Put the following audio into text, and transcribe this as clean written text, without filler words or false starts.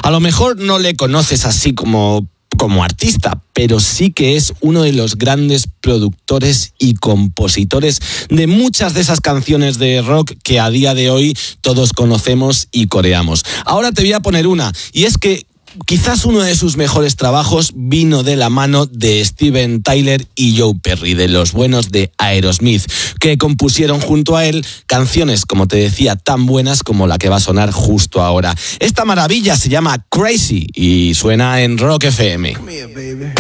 A lo mejor no le conoces así como artista, pero sí que es uno de los grandes productores y compositores de muchas de esas canciones de rock que a día de hoy todos conocemos y coreamos. Ahora te voy a poner una, y es que quizás uno de sus mejores trabajos vino de la mano de Steven Tyler y Joe Perry, de los buenos de Aerosmith, que compusieron junto a él canciones, como te decía, tan buenas como la que va a sonar justo ahora. Esta maravilla se llama Crazy y suena en Rock FM. Come here, baby.